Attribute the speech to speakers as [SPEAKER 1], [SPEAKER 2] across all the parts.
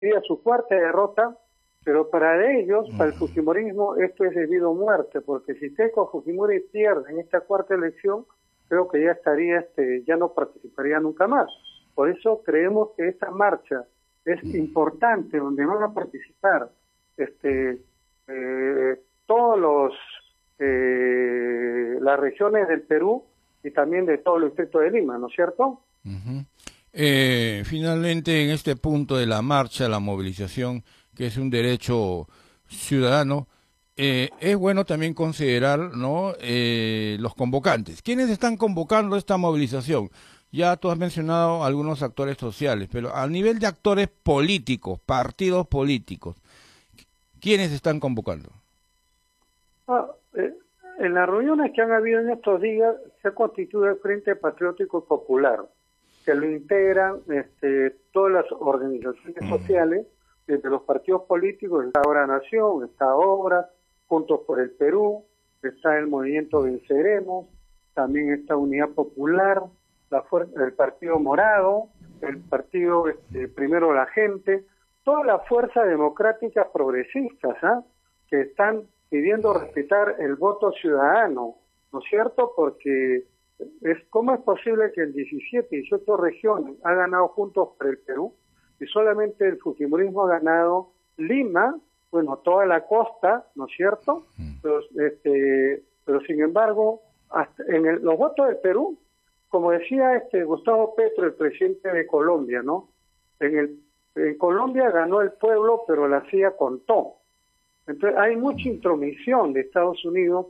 [SPEAKER 1] sería su cuarta derrota, pero para ellos, para el fujimorismo, esto es debido a muerte, porque si Keiko Fujimori pierde en esta cuarta elección, creo que ya estaría, ya no participaría nunca más. Por eso creemos que esta marcha es importante, donde van a participar todos las regiones del Perú y también de todo el distrito de Lima, ¿no es cierto?
[SPEAKER 2] Uh-huh. Finalmente, en este punto de la marcha, la movilización, que es un derecho ciudadano, es bueno también considerar, ¿no?, los convocantes. ¿Quiénes están convocando esta movilización? Ya tú has mencionado algunos actores sociales, pero a nivel de actores políticos, partidos políticos, ¿quiénes están convocando?
[SPEAKER 1] En las reuniones que han habido en estos días se ha constituido el Frente Patriótico Popular, que lo integran todas las organizaciones sociales, desde los partidos políticos. Está Ahora Nación, está Obras, Juntos por el Perú, está el Movimiento Venceremos, también está Unidad Popular, el Partido Morado, el Partido Primero la Gente, todas las fuerzas democráticas progresistas, que están pidiendo respetar el voto ciudadano, ¿no es cierto? Porque ¿cómo es posible que en 17, 18 regiones ha ganado Juntos por el Perú y solamente el fujimorismo ha ganado Lima, bueno, toda la costa, ¿no es cierto? Pero sin embargo, hasta los votos del Perú, como decía Gustavo Petro, el presidente de Colombia, ¿no? En Colombia ganó el pueblo, pero la CIA contó. Entonces hay mucha intromisión de Estados Unidos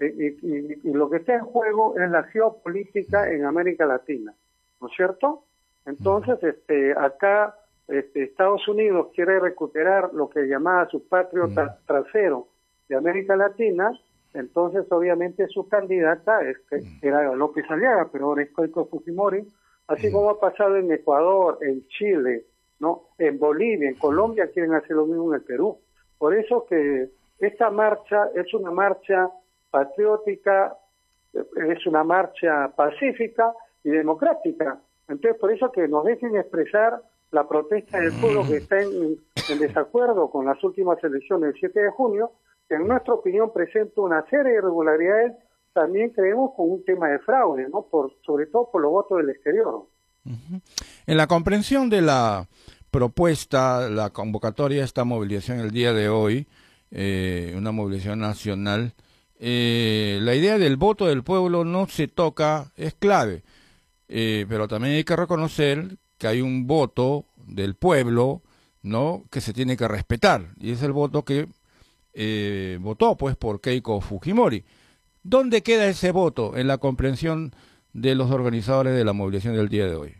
[SPEAKER 1] y lo que está en juego es la geopolítica en América Latina, ¿no es cierto? Entonces, acá Estados Unidos quiere recuperar lo que llamaba su patrio trasero de América Latina. Entonces, obviamente, su candidata era López Aliaga, pero ahora es Keiko Fujimori, así como ha pasado en Ecuador, en Chile, ¿no? En Bolivia, en Colombia quieren hacer lo mismo en el Perú. Por eso que esta marcha es una marcha patriótica, es una marcha pacífica y democrática. Entonces, por eso que nos dejen expresar la protesta del pueblo que está en desacuerdo con las últimas elecciones del 7 de junio, que en nuestra opinión presenta una serie de irregularidades, también creemos con un tema de fraude, ¿no? Sobre todo por los votos del exterior.
[SPEAKER 2] Uh-huh. En la comprensión de la propuesta, la convocatoria, esta movilización el día de hoy, una movilización nacional, la idea del voto del pueblo no se toca, es clave, pero también hay que reconocer que hay un voto del pueblo, ¿no?, que se tiene que respetar, y es el voto que votó pues por Keiko Fujimori. ¿Dónde queda ese voto en la comprensión de los organizadores de la movilización del día de hoy?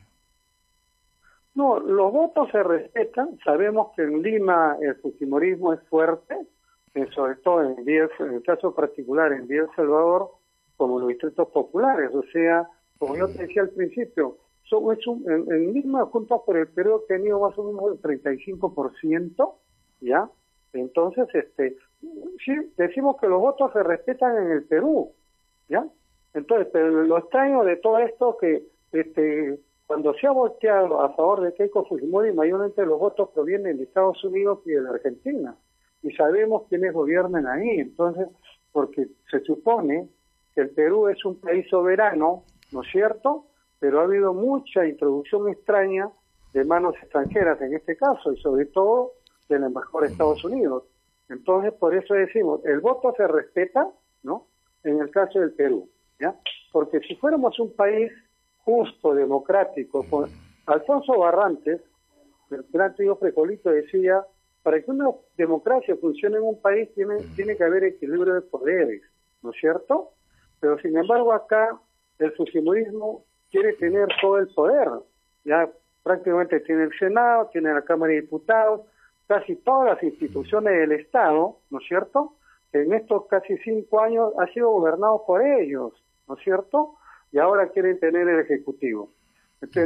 [SPEAKER 1] No, los votos se respetan. Sabemos que en Lima el fujimorismo es fuerte, sobre todo en el caso particular en Villa El Salvador, como los distritos populares. O sea, como yo te decía al principio, en Lima, Juntos por el Perú, ha tenido más o menos el 35%, ¿ya? Entonces, sí, decimos que los votos se respetan en el Perú, ¿ya? Entonces, pero lo extraño de todo esto que cuando se ha volteado a favor de Keiko Fujimori, mayormente los votos provienen de Estados Unidos y de la Argentina. Y sabemos quiénes gobiernan ahí. Entonces, porque se supone que el Perú es un país soberano, ¿no es cierto? Pero ha habido mucha introducción extraña de manos extranjeras en este caso, y sobre todo del embajador de Estados Unidos. Entonces, por eso decimos, el voto se respeta, ¿no?, en el caso del Perú, ¿ya? Porque si fuéramos un país justo, democrático, Alfonso Barrantes, el gran tío Frecolito, decía, para que una democracia funcione en un país tiene que haber equilibrio de poderes, ¿no es cierto? Pero sin embargo acá el fujimorismo quiere tener todo el poder, ya prácticamente tiene el Senado, tiene la Cámara de Diputados, casi todas las instituciones del Estado, ¿no es cierto?, en estos casi 5 años ha sido gobernado por ellos, ¿no es cierto?, y ahora quieren tener el Ejecutivo. Entonces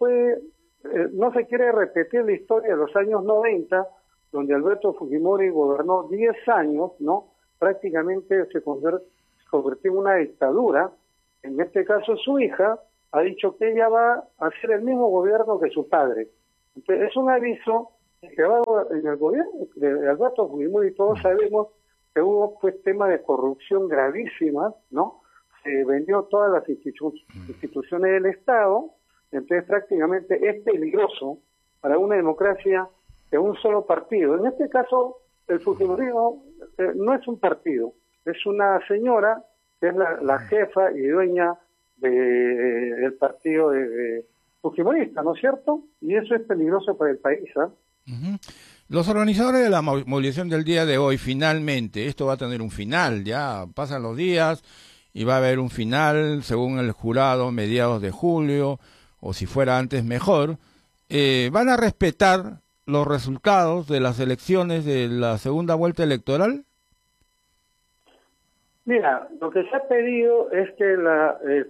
[SPEAKER 1] no se quiere repetir la historia de los años 90, donde Alberto Fujimori gobernó 10 años, ¿no? Prácticamente se convirtió en una dictadura. En este caso su hija ha dicho que ella va a hacer el mismo gobierno que su padre. Entonces es un aviso que va en el gobierno de Alberto Fujimori, todos sabemos que hubo pues temas de corrupción gravísimas, ¿no? Se vendió todas las instituciones del Estado, entonces prácticamente es peligroso para una democracia que un solo partido, en este caso el fujimorismo no es un partido, es una señora que es la jefa y dueña del partido de fujimorista, ¿no es cierto? Y eso es peligroso para el país, ¿ah?
[SPEAKER 2] Los organizadores de la movilización del día de hoy, finalmente, esto va a tener un final, ya pasan los días y va a haber un final, según el jurado, mediados de julio, o si fuera antes mejor, ¿van a respetar los resultados de las elecciones de la segunda vuelta electoral?
[SPEAKER 1] Mira, lo que se ha pedido es que el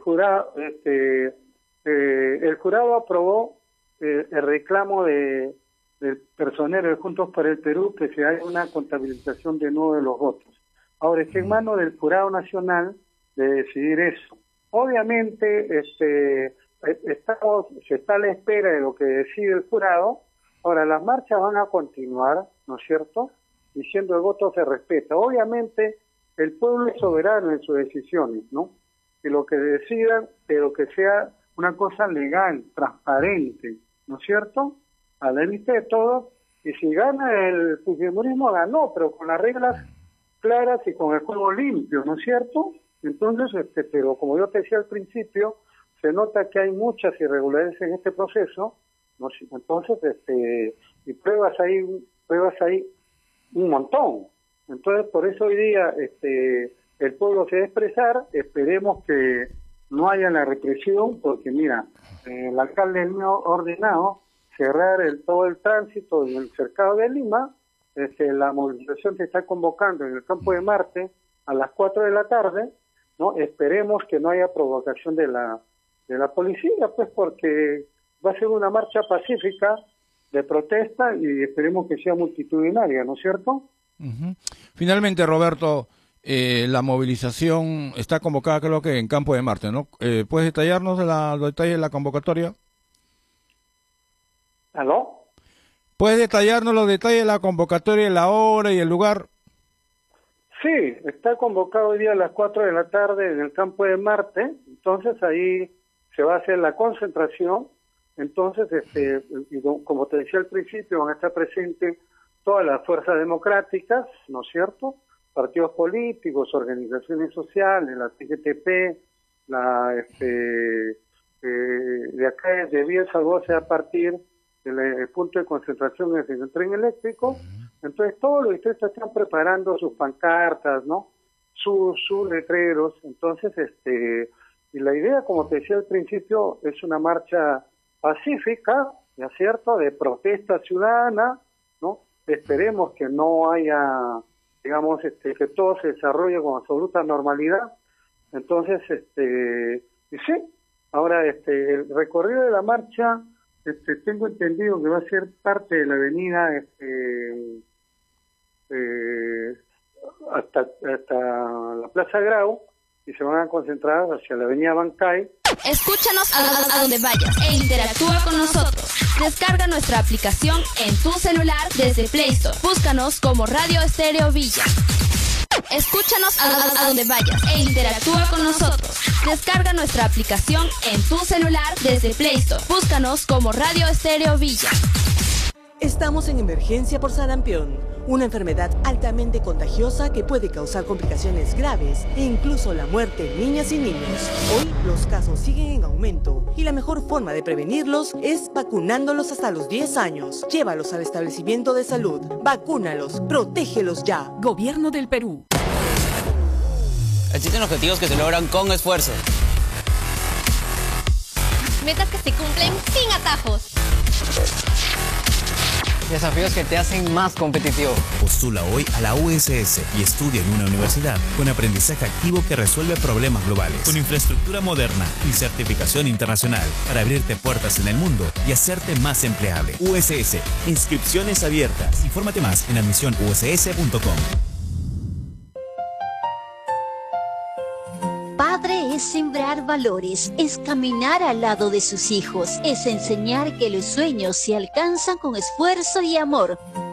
[SPEAKER 1] jurado aprobó el reclamo del personero de Juntos por el Perú que se haga una contabilización de nuevo de los votos. Ahora está en manos del Jurado Nacional de decidir eso. Obviamente se está a la espera de lo que decide el jurado. Ahora las marchas van a continuar, ¿no es cierto? Diciendo el voto se respeta. Obviamente el pueblo es soberano en sus decisiones, ¿no? Que lo que decidan, pero que sea una cosa legal, transparente, ¿no es cierto? A la vista de todos, y si gana el fujimorismo, ganó, pero con las reglas claras y con el juego limpio, ¿no es cierto? Entonces, pero como yo te decía al principio, se nota que hay muchas irregularidades en este proceso, ¿no? Entonces, y pruebas ahí un montón. Entonces, por eso hoy día el pueblo se va a expresar, esperemos que no haya la represión, porque mira, el alcalde mío ha ordenado cerrar todo el tránsito en el cercado de Lima. La movilización se está convocando en el Campo de Marte a las 4 de la tarde, ¿no? Esperemos que no haya provocación de la policía, pues porque va a ser una marcha pacífica de protesta y esperemos que sea multitudinaria, ¿no es cierto?
[SPEAKER 2] Finalmente, Roberto, la movilización está convocada creo que en Campo de Marte, ¿no? ¿Puedes detallarnos los detalles de la convocatoria?
[SPEAKER 1] ¿Aló?
[SPEAKER 2] ¿Puedes detallarnos los detalles de la convocatoria, la hora y el lugar?
[SPEAKER 1] Sí, está convocado hoy día a las 4 de la tarde en el Campo de Marte, entonces ahí se va a hacer la concentración, entonces, y como te decía al principio, van a estar presentes todas las fuerzas democráticas, ¿no es cierto?, partidos políticos, organizaciones sociales, la TGTP, de acá de Bielsa a partir del punto de concentración es el tren eléctrico. Entonces todos los distritos están preparando sus pancartas, ¿no? Sus letreros. Entonces, y la idea, como te decía al principio, es una marcha pacífica, ¿ya cierto?, de protesta ciudadana, ¿no? Esperemos que no haya, digamos, que todo se desarrolle con absoluta normalidad. Entonces, y sí, ahora el recorrido de la marcha, tengo entendido que va a ser parte de la avenida hasta la Plaza Grau, y se van a concentrar hacia la avenida Bancay.
[SPEAKER 3] Escúchanos a donde vayas e interactúa con nosotros. Descarga nuestra aplicación en tu celular desde Play Store. Búscanos como Radio Estéreo Villa. Escúchanos a donde vayas e interactúa con nosotros. Descarga nuestra aplicación en tu celular desde Play Store. Búscanos como Radio Estéreo Villa.
[SPEAKER 4] Estamos en emergencia por sarampión, una enfermedad altamente contagiosa que puede causar complicaciones graves e incluso la muerte en niñas y niños. Hoy los casos siguen en aumento y la mejor forma de prevenirlos es vacunándolos hasta los 10 años. Llévalos al establecimiento de salud, vacúnalos, protégelos ya.
[SPEAKER 5] Gobierno del Perú.
[SPEAKER 6] Existen objetivos que se logran con esfuerzo.
[SPEAKER 7] Metas que se cumplen sin atajos.
[SPEAKER 6] Desafíos que te hacen más competitivo.
[SPEAKER 8] Postula hoy a la USS y estudia en una universidad con aprendizaje activo que resuelve problemas globales, con infraestructura moderna y certificación internacional para abrirte puertas en el mundo y hacerte más empleable. USS, inscripciones abiertas. Infórmate más en admisionuss.com.
[SPEAKER 9] Padre es siempre
[SPEAKER 5] crear valores, es caminar al lado de sus hijos, es enseñar que los sueños se alcanzan con esfuerzo y amor.